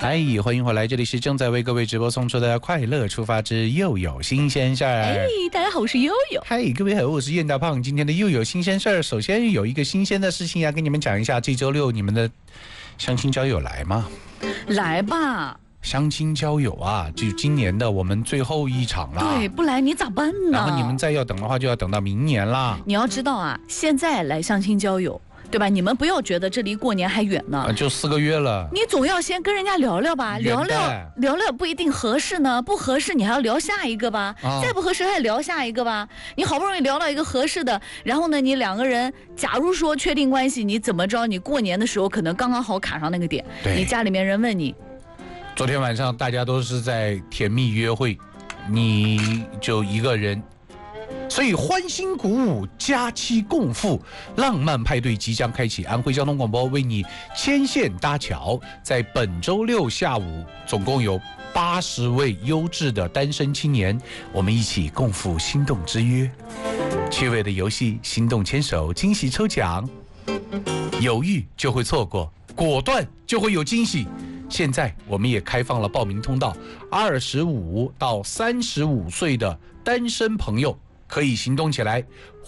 嗨，欢迎回来，这里是正在为各位直播送出的快乐出发之又有新鲜事儿。 哎，大家好，我是悠悠。 嗨，各位好，我是燕大胖。今天的又有新鲜事儿，首先有一个新鲜的事情要跟你们讲一下。这周六你们的相亲交友来吗？ 来吧。 相亲交友啊，就今年的我们最后一场啦。 对，不来你咋办呢？ 然后你们再要等的话，就要等到明年啦。 你要知道啊，现在来相亲交友，对吧？你们不要觉得这离过年还远呢， 就4个月了。 你总要先跟人家聊聊吧，聊聊不一定合适呢，不合适你还要聊下一个吧，再不合适还聊下一个吧。你好不容易聊到一个合适的，然后呢，你两个人假如说确定关系，你怎么着？你过年的时候可能刚刚好卡上那个点，你家里面人问你。 昨天晚上大家都是在甜蜜约会，你就一个人，所以欢欣鼓舞，佳期共赴，浪漫派对即将开启。安徽交通广播为你牵线搭桥，在本周六下午，总共有80位优质的单身青年，我们一起共赴心动之约。趣味的游戏，心动牵手，惊喜抽奖，犹豫就会错过，果断就会有惊喜。现在我们也开放了报名通道，25到35岁的单身朋友可以行动起来。